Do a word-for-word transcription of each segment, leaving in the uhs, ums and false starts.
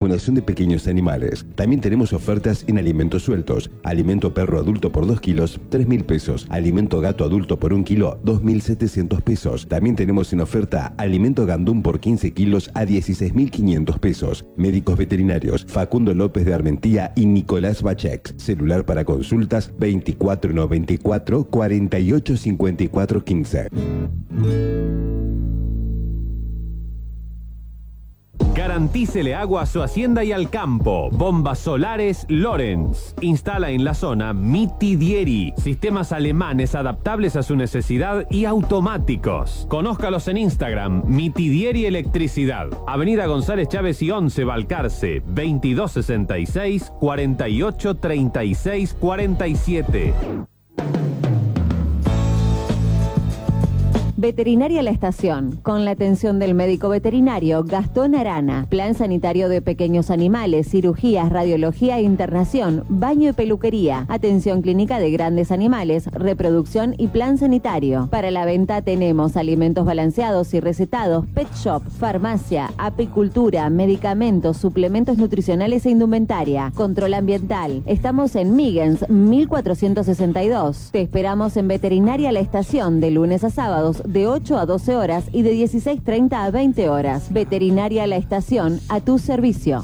vacunación de pequeños animales. También tenemos ofertas en alimentos sueltos. Alimento perro adulto por dos kilos, tres mil pesos. Alimento gato adulto por un kilo, dos mil setecientos pesos. También tenemos en oferta alimento gandum por quince kilos a dieciséis mil quinientos pesos. Médicos veterinarios Facundo López de Armentía y Nicolás Bachex. Celular para consultas veinticuatro noventa y cuatro, cuarenta y ocho cincuenta y cuatro quince. Garantícele agua a su hacienda y al campo. Bombas solares Lorenz. Instala en la zona Mitidieri. Sistemas alemanes adaptables a su necesidad y automáticos. Conózcalos en Instagram, Mitidieri Electricidad. Avenida González Chávez y once, Balcarce. veintidós sesenta y seis, cuarenta y ocho treinta y seis cuarenta y siete. Veterinaria La Estación, con la atención del médico veterinario Gastón Arana. Plan sanitario de pequeños animales, cirugías, radiología e internación, baño y peluquería. Atención clínica de grandes animales, reproducción y plan sanitario. Para la venta tenemos alimentos balanceados y recetados, pet shop, farmacia, apicultura, medicamentos, suplementos nutricionales e indumentaria. Control ambiental. Estamos en Migens, mil cuatrocientos sesenta y dos. Te esperamos en Veterinaria La Estación, de lunes a sábados, de ocho a doce horas y de dieciséis treinta a veinte horas. Veterinaria La Estación, a tu servicio.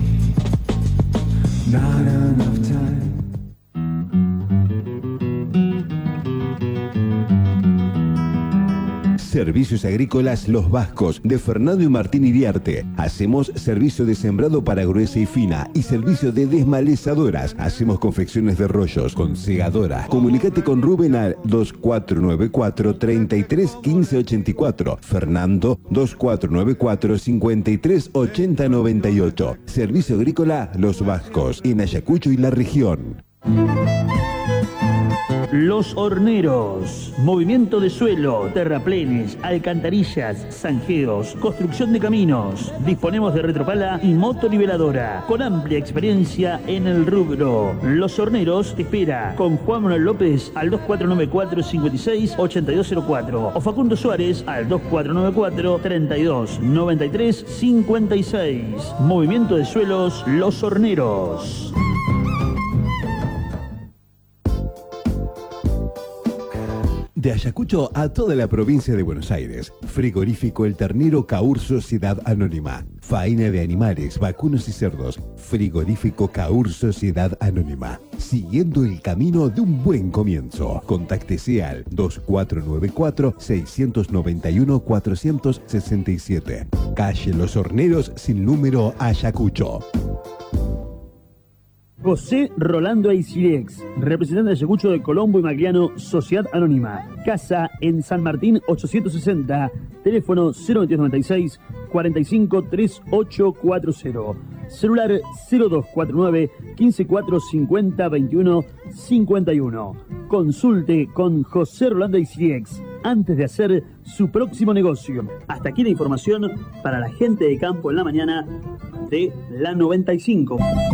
Servicios Agrícolas Los Vascos, de Fernando y Martín Iriarte. Hacemos servicio de sembrado para gruesa y fina y servicio de desmalezadoras. Hacemos confecciones de rollos con segadora. Comunicate con Rubén al dos cuatro nueve cuatro, treinta y tres, quince ochenta y cuatro. Fernando dos cuatro nueve cuatro, cincuenta y tres, ochenta noventa y ocho. Servicio Agrícola Los Vascos, en Ayacucho y la región. Los Horneros. Movimiento de suelo, terraplenes, alcantarillas, zanjeos, construcción de caminos. Disponemos de retropala y motoniveladora, con amplia experiencia en el rubro. Los Horneros te espera con Juan Manuel López al dos cuatro nueve cuatro, cincuenta y seis, ochenta y dos cero cuatro o Facundo Suárez al dos cuatro nueve cuatro, treinta y dos, noventa y tres, cincuenta y seis. Movimiento de suelos, Los Horneros. De Ayacucho a toda la provincia de Buenos Aires. Frigorífico El Ternero Caur Sociedad Anónima. Faena de animales, vacunos y cerdos. Frigorífico Caur Sociedad Anónima. Siguiendo el camino de un buen comienzo. Contáctese al dos cuatro nueve cuatro, seis nueve uno, cuatro seis siete. Calle Los Horneros sin número, Ayacucho. José Rolando Aisirex, representante de Ayacucho de Colombo y Magliano, Sociedad Anónima. Casa en San Martín ochocientos sesenta, teléfono cero dos noventa y seis, cuarenta y cinco, treinta y ocho cuarenta. Celular cero dos cuatro nueve, quince cuatro cincuenta, veintiuno cincuenta y uno. Consulte con José Rolando Aisirex antes de hacer su próximo negocio. Hasta aquí la información para la gente de campo en la mañana de la noventa y cinco.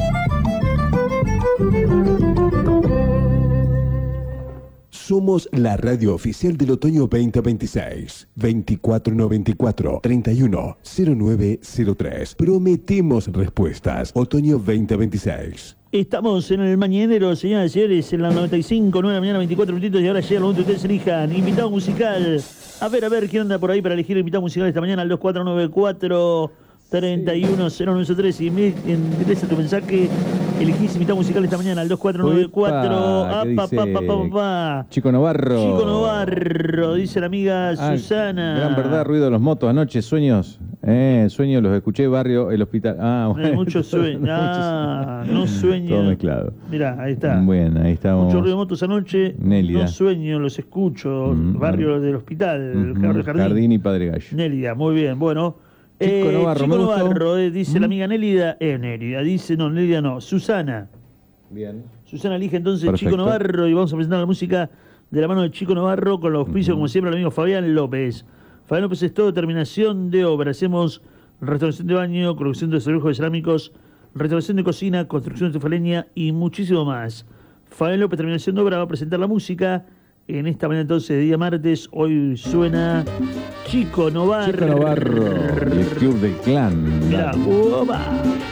Somos la radio oficial del otoño veinte veintiséis. veinticuatro noventa y cuatro, treinta y uno, cero nueve cero tres. Prometemos respuestas. Otoño veinte veintiséis. Estamos en el mañanero, señoras y señores, en la noventa y cinco, nueve de la mañana, veinticuatro minutitos, y ahora llega el momento que ustedes elijan. Invitado musical. A ver, a ver, ¿quién anda por ahí para elegir el invitado musical esta mañana? Al dos cuatro nueve cuatro, treinta y uno, cero nueve cero tres. Y me interesa tu mensaje. Elegís invitado musical esta mañana al dos cuatro nueve cuatro. Chico Novarro. Chico Novarro, dice la amiga ah, Susana. Gran verdad, ruido de los motos anoche, sueños. Eh, sueños, los escuché, barrio, el hospital. Ah, bueno. No, muchos sueños. Ah, no sueño. Todo mezclado. Mirá, ahí está. Bueno, ahí estamos. Mucho ruido de motos anoche. Nélida. No sueño, los escucho. Mm, barrio mm. del hospital, mm, Jardín. Jardín y Padre Gallo. Nélida, muy bien. Bueno. Chico eh, Novarro, Chico Novarro eh, dice ¿Mm? la amiga Nélida. Eh, Nélida, dice, no, Nélida no. Susana. Bien. Susana elige entonces Perfecto. Chico Novarro y vamos a presentar la música de la mano de Chico Novarro con los auspicios, uh-huh. como siempre, el amigo Fabián López. Fabián López es todo terminación de obra. Hacemos restauración de baño, corrección de cerrojos de cerámicos, restauración de cocina, construcción de tefaleña y muchísimo más. Fabián López, terminación de obra, va a presentar la música en esta mañana entonces de día martes. Hoy suena Chico Novarro. Chico Novarro, el club del clan. Mirá, uva.